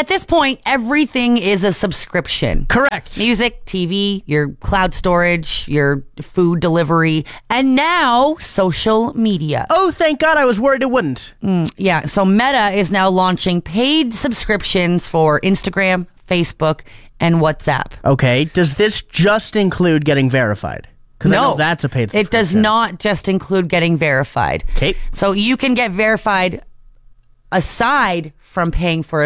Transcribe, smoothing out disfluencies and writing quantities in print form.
at this point, everything is a subscription. Correct. Music, TV, your cloud storage, your food delivery, and now social media. Oh, thank God, I was worried it wouldn't. Yeah, so Meta is now launching paid subscriptions for Instagram, Facebook, and WhatsApp. Okay, does this just include getting verified? Because I know that's a paid subscription. It does not just include getting verified. Okay. So you can get verified aside from paying for